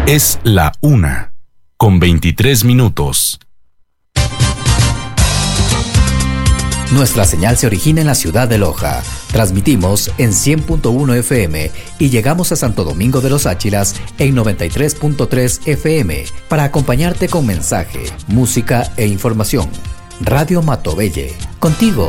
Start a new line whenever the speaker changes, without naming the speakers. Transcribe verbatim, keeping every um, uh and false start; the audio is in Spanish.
Es la una, con veintitrés minutos.
Nuestra señal se origina en la ciudad de Loja. Transmitimos en cien punto uno F M y llegamos a Santo Domingo de los Áchilas en noventa y tres punto tres F M para acompañarte con mensaje, música e información. Radio Matovelle, contigo